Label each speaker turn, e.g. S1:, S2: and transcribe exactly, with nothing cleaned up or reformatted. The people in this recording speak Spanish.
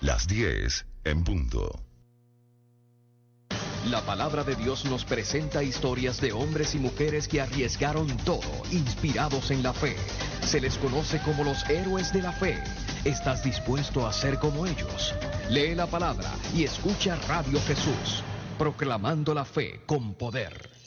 S1: Las diez en punto.
S2: La palabra de Dios nos presenta historias de hombres y mujeres que arriesgaron todo, inspirados en la fe. Se les conoce como los héroes de la fe. ¿Estás dispuesto a ser como ellos? Lee la palabra y escucha Radio Jesús, proclamando la fe con poder.